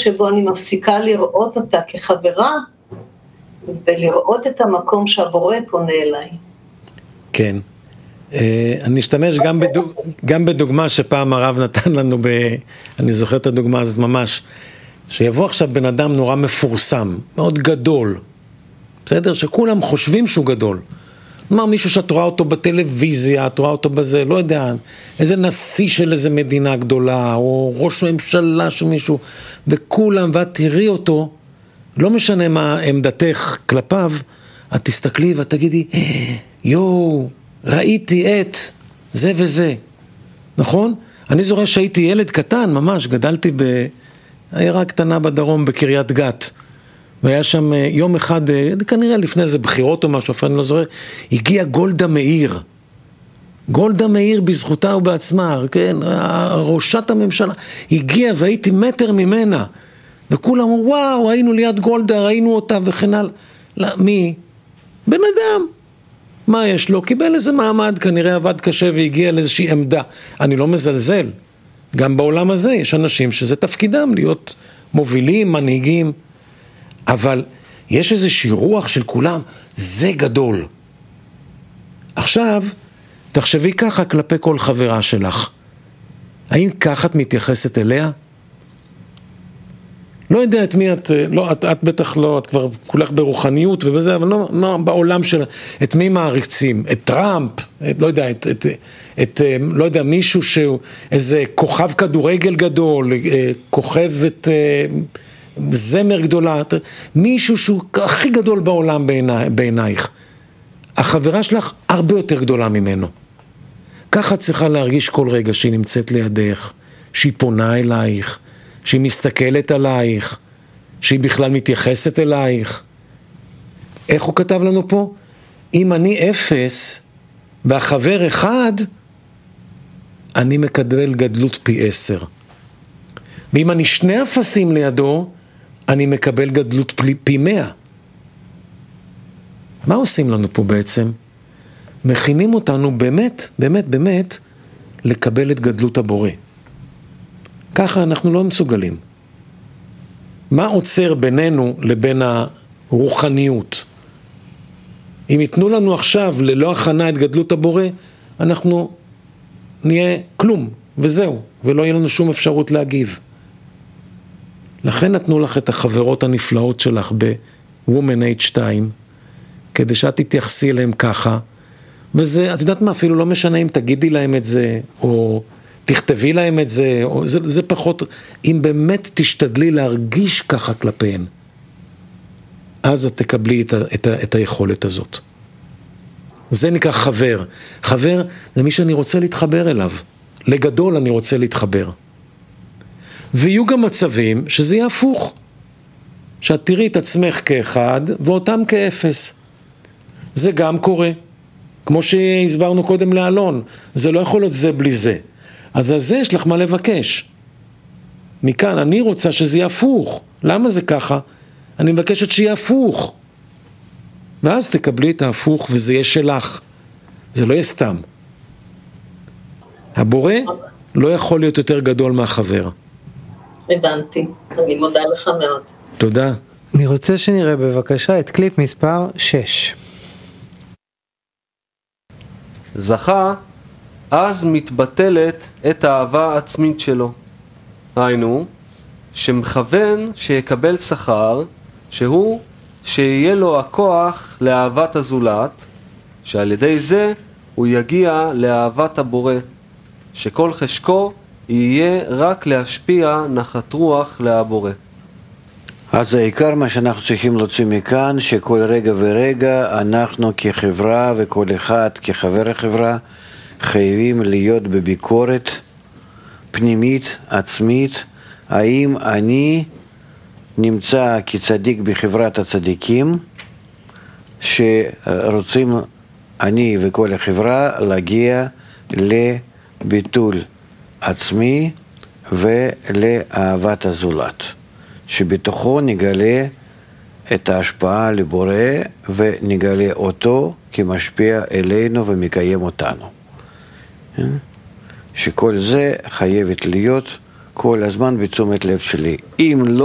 שבו אני מפסיקה לראות אותה כחברה, ולראות את המקום שהבורא פונה אליי. כן. אני אשתמש גם בדוגמה שפעם הרב נתן לנו, אני זוכר את הדוגמה הזאת ממש, שיבוא עכשיו בן אדם נורא מפורסם, מאוד גדול, בסדר? שכולם חושבים שהוא גדול. כלומר, מישהו שאת רואה אותו בטלוויזיה, את רואה אותו בזה, לא יודע, איזה נשיא של איזה מדינה גדולה, או ראש ממשלה של מישהו, וכולם, ואת תראי אותו, לא משנה מה עמדתך כלפיו, את תסתכלי ואת תגידי, יואו, ראיתי את זה וזה, נכון? אני זוכר שהייתי ילד קטן, ממש, גדלתי בעיירה קטנה בדרום, בקריית גת, והיה שם יום אחד, כנראה לפני זה בחירות או משהו, אני לא זוכר, הגיע גולדה מאיר. גולדה מאיר בזכותה ובעצמה, כן, ראשת הממשלה, הגיעה והייתי מטר ממנה, וכולם אמרו, וואו, היינו ליד גולדה, ראינו אותה וכן הלאה. מי? בן אדם. מה יש לו? קיבל איזה מעמד, כנראה עבד קשה והגיע לאיזושהי עמדה. אני לא מזלזל. גם בעולם הזה יש אנשים שזה תפקידם להיות מובילים, מנהיגים, אבל יש איזושהי רוח של כולם, זה גדול. עכשיו, תחשבי ככה כלפי כל חברה שלך. האם ככה את מתייחסת אליה? לא יודע את מי את, לא, את בטח לא, את כבר כולך ברוחניות ובזה, אבל לא בעולם של, את מי מעריצים? את טראמפ, לא יודע, לא יודע, מישהו שהוא איזה כוכב כדורגל גדול, כוכבת זמר גדולה, מישהו שהוא הכי גדול בעולם בעינייך. החברה שלך הרבה יותר גדולה ממנו. ככה צריכה להרגיש כל רגע שהיא נמצאת לידך, שהיא פונה אלייך, שהיא מסתכלת עלייך, שהיא בכלל מתייחסת אלייך. איך הוא כתב לנו פה? אם אני 0 והחבר 1, אני מקבל גדלות פי 10. ואם אני 2 אפסים לידו, אני מקבל גדלות פי 100. מה עושים לנו פה בעצם? מכינים אותנו באמת, באמת, באמת, לקבל את גדלות הבורא. ככה אנחנו לא מסוגלים. מה עוצר בינינו לבין הרוחניות? אם ייתנו לנו עכשיו ללא הכנה את גדלות הבורא, אנחנו נהיה כלום, וזהו, ולא יהיה לנו שום אפשרות להגיב. לכן נתנו לך את החברות הנפלאות שלך ב-Woman H2, כדי שאת תתייחסי אליהם ככה, וזה, את יודעת מה, אפילו לא משנה אם תגידי להם את זה, או תכתבי להם את זה, או זה פחות, אם באמת תשתדלי להרגיש ככה כלפיהן, אז את תקבלי את היכולת הזאת. זה נקרא חבר. חבר זה מי שאני רוצה להתחבר אליו. לגדול אני רוצה להתחבר. ויהיו גם מצבים שזה יהיה הפוך. שאת תראי את עצמך כאחד ואותם כאפס. זה גם קורה. כמו שהסברנו קודם לאלון. זה לא יכול להיות זה בלי זה. אז על זה יש לך מה לבקש. מכאן אני רוצה שזה יהיה הפוך. למה זה ככה? אני מבקשת שיהיה הפוך. ואז תקבלי את ההפוך וזה יהיה שלך. זה לא יהיה סתם. הבורא לא יכול להיות יותר גדול מהחבר. הבנתי. אני מודה לך מאוד. תודה. אני רוצה שנראה בבקשה את קליפ מספר 6. זכה, אז מתבטלת את האהבה העצמית שלו. היינו, שמכוון שיקבל שכר, שהוא שיהיה לו הכוח לאהבת הזולת, שעל ידי זה הוא יגיע לאהבת הבורא, שכל חשקו יהיה רק להשפיע נחת רוח להבורא. אז העיקר מה שאנחנו צריכים להוציא מכאן, שכל רגע ורגע אנחנו כחברה וכל אחד כחבר החברה חייבים להיות בביקורת פנימית, עצמית, האם אני נמצא כצדיק בחברת הצדיקים שרוצים אני וכל החברה להגיע לביטול עצמי ולאהבת הזולת, שבתוכו נגלה את ההשפעה לבורא ונגלה אותו כמשפיע אלינו ומקיים אותנו. שכל זה חייבת להיות כל הזמן בתשומת לב שלי. אם לא